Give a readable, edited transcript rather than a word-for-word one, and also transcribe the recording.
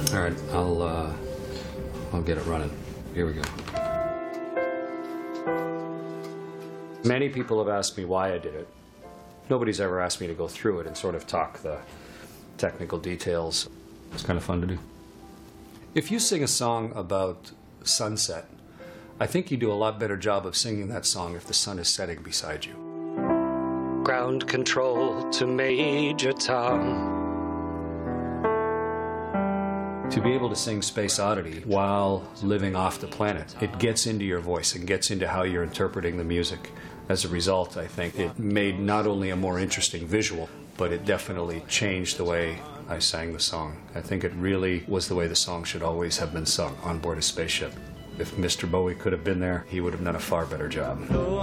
All right, I'll get it running. Here we go. Many people have asked me why I did it. Nobody's ever asked me to go through it and sort of talk the technical details. It's kind of fun to do. If you sing a song about sunset, I think you do a lot better job of singing that song if the sun is setting beside you. Ground control to Major Tom. To be able to sing Space Oddity while living off the planet, it gets into your voice and gets into how you're interpreting the music. As a result, I think it made not only a more interesting visual, but it definitely changed the way I sang the song. I think it really was the way the song should always have been sung on board a spaceship. If Mr. Bowie could have been there, he would have done a far better job.